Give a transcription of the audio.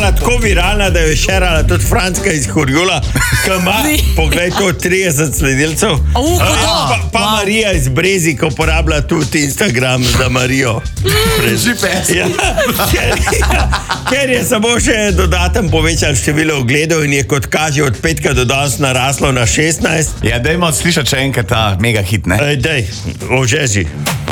postala tako viralna, da jo je šerala tudi Franska iz Horjula, ki ima, poglej, to 30 sledilcev. Pa Marija iz Brezi, ko uporablja tudi Instagram za Marijo. Ja, ker je samo še dodaten povečal število ogledov in je kot kaže od petka do danes naraslo na 16. Ja, dajmo slišati še enkrat ta mega hit, ne? Dej, ožeži.